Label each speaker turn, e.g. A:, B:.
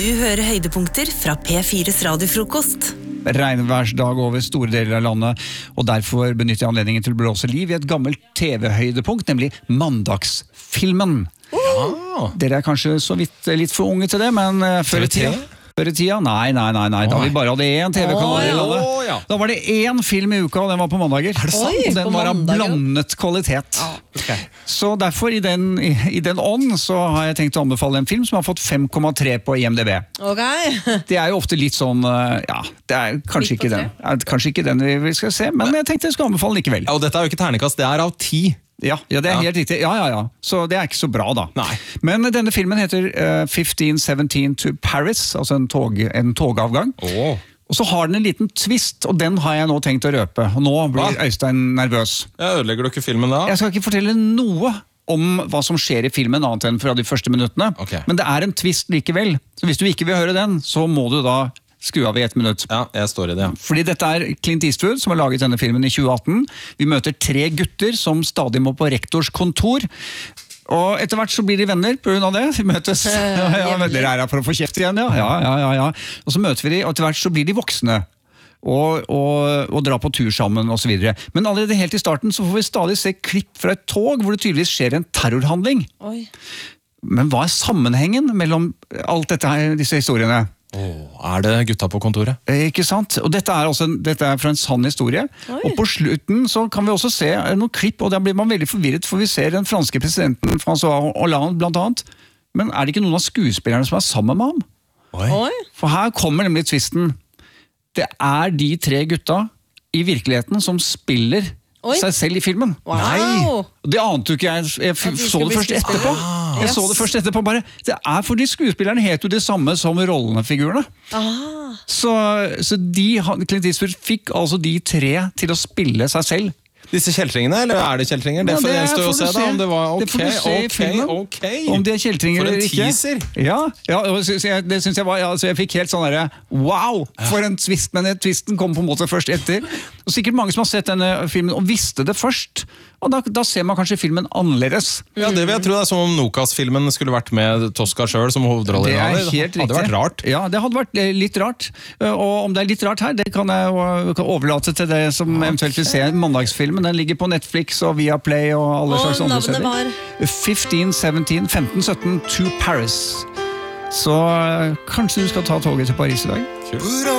A: Du hører høydepunkter fra P4's radiofrokost.
B: Regnværsdag over store deler av landet, og derfor benytter jeg anledningen til å blåse liv i et gammelt TV-høydepunkt, nemlig mandagsfilmen. Dere kanskje så vidt litt for unge til det, men før i tida? Nei, da vi bare hadde én TV-kanal i landet. Da var det én film i uka, og den var på mandager.
C: Er det sant?
B: Og den var av blandet kvalitet. Så derfor, i den ånd, så har jeg tenkt å anbefale en film som har fått 5,3 på IMDb. Det er jo ofte litt sånn, det er kanskje ikke den vi skal se, men jeg tenkte jeg skal anbefale den likevel.
C: Og dette er jo ikke ternekast, det er av 10.
B: Ja, det er helt riktig. Ja. Så det er ikke så bra da.
C: Nei.
B: Men denne filmen heter 1517 to Paris, altså en togavgang. Og så har den en liten twist, og den har jeg nå tenkt å røpe. Og nå blir Øystein nervøs.
C: Ødelegger du ikke filmen da?
B: Jeg skal ikke fortelle noe om hva som skjer i filmen, annet enn fra de første minuttene. Men det er en twist likevel. Så hvis du ikke vil høre den, så må du da skru av i 1 minutt.
C: Ja, jeg står i det, ja.
B: Fordi dette er Clint Eastwood som har laget denne filmen i 2018. Vi møter 3 gutter som stadig må på rektors kontor. Og etter hvert så blir de venner på grunn av det. Vi møtes. Dere er her for å få kjeft igjen, ja. Og så møter vi de, og etter hvert så blir de voksne. Og dra på tur sammen og så videre. Men allerede helt i starten så får vi stadig se klipp fra et tog hvor det tydeligvis skjer en terrorhandling. Men hva er sammenhengen mellom alt disse historiene?
C: Er det gutta på kontoret?
B: Ikke sant? Og dette er fra en sann historie. Og på slutten så kan vi også se noen klipp, og der blir man veldig forvirret, for vi ser den franske presidenten François Hollande blant annet. Men er det ikke noen av skuespillerne som er sammen med ham? For her kommer nemlig tvisten. Det er de 3 gutta i virkeligheten som spiller seg selv i filmen. Nei! Det ante jo ikke jeg. Jeg så det først etterpå. Bare. Det er fordi skuespillerne heter jo det samme som rollefigurene. Så Clint Eastwood fikk altså de 3 til å spille seg selv.
C: Disse kjeltringene, eller er det kjeltringer? Det får gjenstå å se da, om det var
B: Det får du se i filmen. Om de er kjeltringer eller ikke.
C: For en teaser!
B: Ja, det synes jeg var, jeg fikk helt sånn der, wow, for en twist, men twisten kom på en måte først etter. Og sikkert mange som har sett denne filmen og visste det først, og da ser man kanskje filmen annerledes.
C: Ja, det vil jeg tro, det er som om Nokas-filmen skulle vært med Tosca selv som hovedrollehaver.
B: Det er helt riktig.
C: Hadde vært rart.
B: Ja, det hadde vært litt rart. Og om det er litt rart her, det kan jeg overlate til det som eventuelt vil se mandagsfilmen. Den ligger på Netflix og Viaplay og alle slags andre steder.
A: Navnet var
B: 1517 to Paris. Så kanskje du skal ta toget til Paris i dag?
C: Kult.